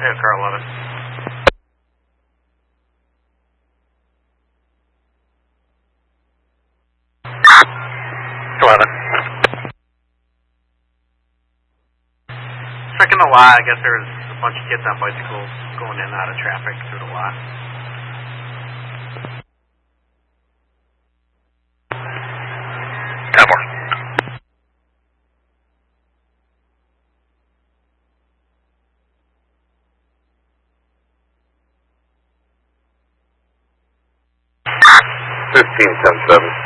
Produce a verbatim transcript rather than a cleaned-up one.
Yeah, car eleven. eleven. Checking the lot, I guess there's a bunch of kids on bicycles going in and out of traffic through the lot. ten more. Fifteen ten seven.